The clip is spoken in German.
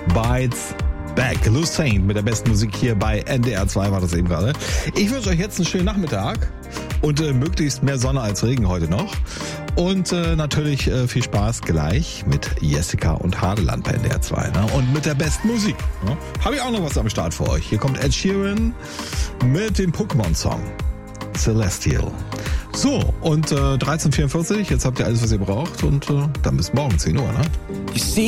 Bites Back. Loose Saint mit der besten Musik hier bei NDR 2 war das eben gerade. Ich wünsche euch jetzt einen schönen Nachmittag und möglichst mehr Sonne als Regen heute noch. Und natürlich viel Spaß gleich mit Jessica und Hadeland bei NDR 2. Ne? Und mit der besten Musik. Ne? Habe ich auch noch was am Start für euch. Hier kommt Ed Sheeran mit dem Pokémon-Song Celestial. So, und 13:44, jetzt habt ihr alles, was ihr braucht. Und dann bis morgen, 10 Uhr. Ne?